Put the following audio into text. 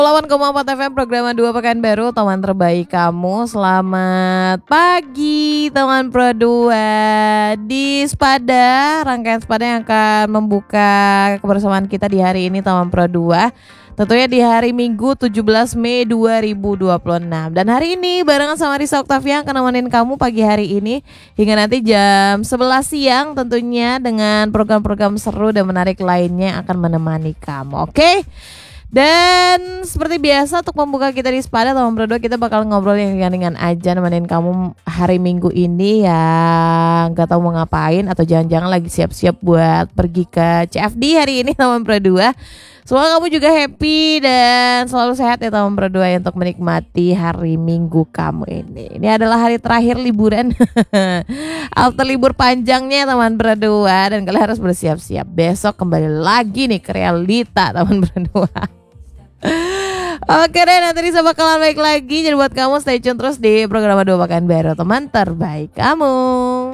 8,4 FM program 2 Pekanbaru, teman terbaik kamu. Selamat pagi teman Pro 2 di Spada, rangkaian Spada yang akan membuka kebersamaan kita di hari ini teman Pro 2. Tentunya di hari Minggu 17 Mei 2026. Dan hari ini barengan sama Risa Octavia akan nemenin kamu pagi hari ini hingga nanti jam 11 siang tentunya dengan program-program seru dan menarik lainnya yang akan menemani kamu. Oke? Dan seperti biasa untuk membuka kita di Spada teman berdua, kita bakal ngobrol yang ringan-ringan aja nemenin kamu hari Minggu ini yang gak tahu mau ngapain atau jangan-jangan lagi siap-siap buat pergi ke CFD hari ini teman berdua. Semoga kamu juga happy dan selalu sehat ya teman berdua untuk menikmati hari Minggu kamu ini. Ini adalah hari terakhir liburan after libur panjangnya teman berdua, dan kalian harus bersiap-siap. Besok kembali lagi nih ke realita teman berdua. Oke deh, nanti Risa bakalan baik lagi. Jadi buat kamu stay tune terus di program 2 Pekanbaru, teman terbaik kamu.